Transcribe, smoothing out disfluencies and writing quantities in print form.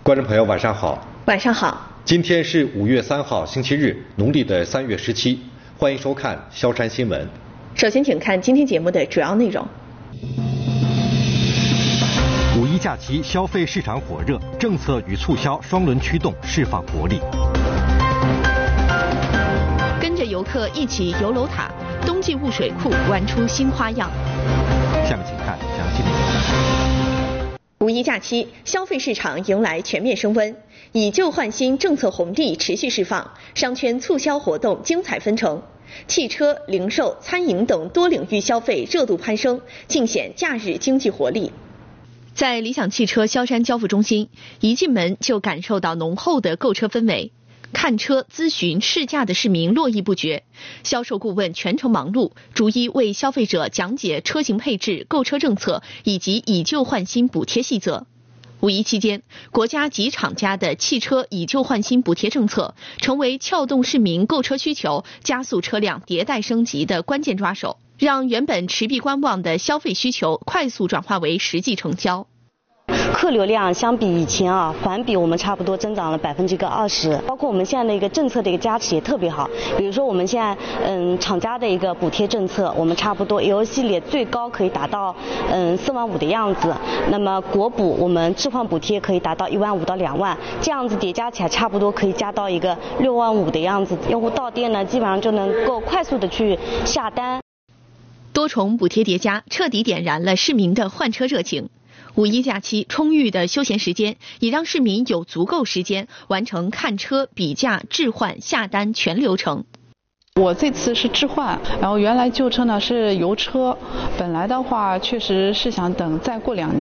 观众朋友，晚上好。 晚上好。 今天是5月3号，星期日，农历的3月17。欢迎收看萧山新闻。 首先，请看今天节目的主要内容。 五一假期消费市场火热，政策与促销双轮驱动，释放活力。 跟着游客一起游楼塔，冬季雾水库玩出新花样。 下面请看详细内容。 五一假期，消费市场迎来全面升温，以旧换新政策红利持续释放，商圈促销活动精彩纷呈，汽车、零售、餐饮等多领域消费热度攀升，尽显假日经济活力。在理想汽车萧山交付中心，一进门就感受到浓厚的购车氛围。看车、咨询、试驾的市民络绎不绝，销售顾问全程忙碌，逐一为消费者讲解车型配置、购车政策以及以旧换新补贴细则。五一期间，国家及厂家的汽车以旧换新补贴政策成为撬动市民购车需求、加速车辆迭代升级的关键抓手，让原本持币观望的消费需求快速转化为实际成交。 客流量相比以前环比我们差不多增长了20%，包括我们现在的一个政策的一个加持也特别好。比如说我们现在厂家的一个补贴政策，我们差不多 L 系列最高可以达到4万5的样子，那么国补我们置换补贴可以达到1万5到2万，这样子叠加起来差不多可以加到一个6万5的样子。用户到店呢，基本上就能够快速的去下单。 多重补贴叠加，彻底点燃了市民的换车热情。五一假期充裕的休闲时间，也让市民有足够时间完成看车、比价、置换、下单全流程。 我这次是置换，然后原来旧车呢是油车，本来的话确实是想等再过2